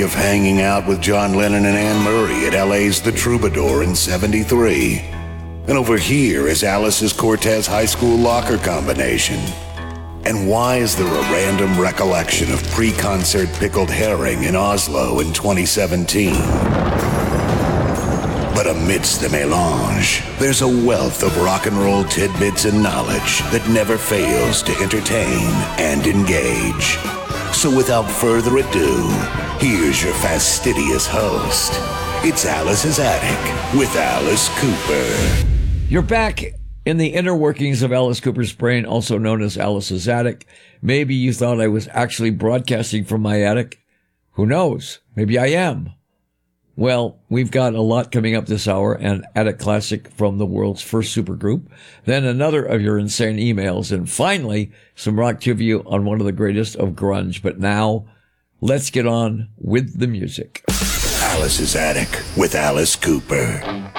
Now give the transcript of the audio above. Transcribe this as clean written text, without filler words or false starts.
of hanging out with John Lennon and Anne Murray at LA's The Troubadour in '73. And over here is Alice's Cortez High School locker combination. And why is there a random recollection of pre-concert pickled herring in Oslo in 2017? But amidst the melange, there's a wealth of rock and roll tidbits and knowledge that never fails to entertain and engage. So without further ado, here's your fastidious host. It's Alice's Attic with Alice Cooper. You're back in the inner workings of Alice Cooper's brain, also known as Alice's Attic. Maybe you thought I was actually broadcasting from my attic. Who knows? Maybe I am. Well, we've got a lot coming up this hour, an Attic classic from the world's first supergroup, then another of your insane emails, and finally, some rock trivia on one of the greatest of grunge. But now, let's get on with the music. Alice's Attic with Alice Cooper.